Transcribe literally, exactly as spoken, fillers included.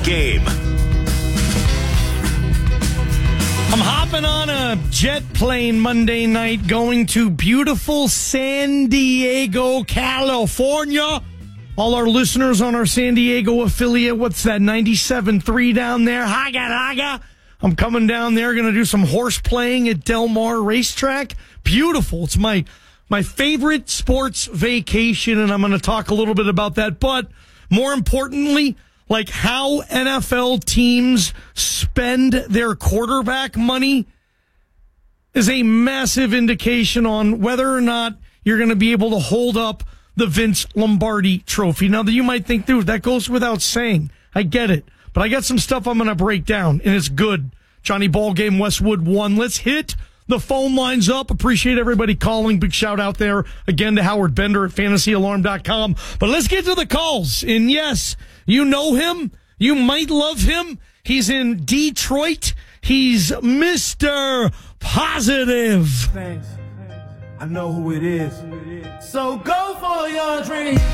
Game. I'm hopping on a jet plane Monday night going to beautiful San Diego, California. All our listeners on our San Diego affiliate, what's that, ninety-seven point three down there? Haga, haga. I'm coming down there, going to do some horse playing at Del Mar Racetrack. Beautiful. It's my my favorite sports vacation, and I'm going to talk a little bit about that. But more importantly, like how N F L teams spend their quarterback money is a massive indication on whether or not you're going to be able to hold up the Vince Lombardi trophy. Now, you might think, dude, that goes without saying. I get it. But I got some stuff I'm going to break down, and it's good. Johnny Ballgame, Westwood one. Let's hit the phone lines up. Appreciate everybody calling. Big shout out there again to Howard Bender at fantasy alarm dot com. But let's get to the calls. And yes, you know him. You might love him. He's in Detroit. He's Mister Positive. Thanks. I know who it is. So go for your dream.